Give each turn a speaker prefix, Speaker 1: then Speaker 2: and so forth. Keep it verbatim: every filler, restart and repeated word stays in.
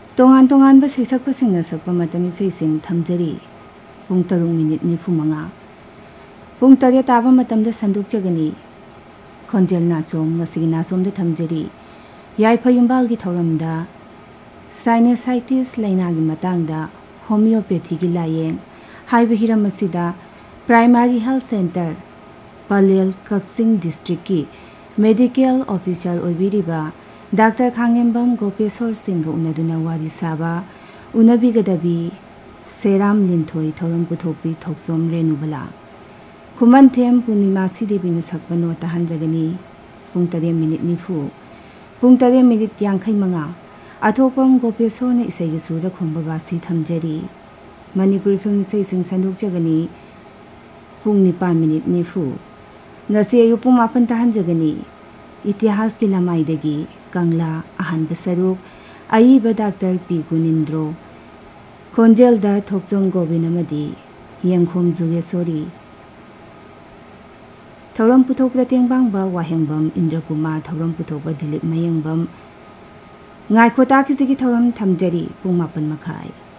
Speaker 1: तोंगान तोंगान बस सैसक पसिंग सकप मतम इसेसिंग थमजरी पुंग तरुंग मिनिट निफु मंगा पुंग तरे ताबा मतम दा संदुक जगनी खोंजेल नाचोम ngasi नाचोम दा थमजरी याइफयुंबाल की थौरम दा साइनसाइटिस लाइना की मतंग दा होमियोपैथी की लायेंग HYBE Hiram असिदा primary health centre Palel Kakching district की medical officer ओबिरिबा doctor Khangembam Gopeshwar Singh उनदुना वारी साबा उनबिगदबी सेराम लिंथोई थौरम पुथोपी थोक्सोम रेनुबला खुमन थेम पूर्णिमासी देवी ने सकपनो तहंजगनी पुंग तरे मिनिट निफु पुंग तरे मिनिट यांखै मंगा अथोपम गोपेश्वर ने इसे सुर खुंबगासी थमजरी मणिपुर फिल्म इसे सिंग संदुक जगनी पुंग निपान मिनिट निफु नसे अयुपुंग मापन तहंजगनी इतिहास की लमाइदगी कंगला अहन बसरुक अईब डॉक्टर पी गुनिंद्रो खोंजेल दा थोक्चोम गोबिनमदी यंखोम जुगेश्वरी थौरम पुथोक तेंबांगबा वाहेंबम Indra Kumar थौरम पुथोक Dilip मयंगबम ngaikota ki sigi thauram thamjari pung mapan makhai